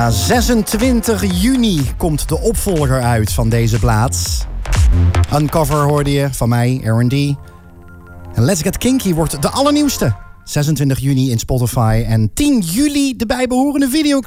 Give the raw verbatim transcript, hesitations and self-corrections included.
Ja, zesentwintig juni komt de opvolger uit van deze plaat. Uncover hoorde je van mij, Aaron D. En Let's Get Kinky wordt de allernieuwste. zesentwintig juni in Spotify en tien juli de bijbehorende videoclip.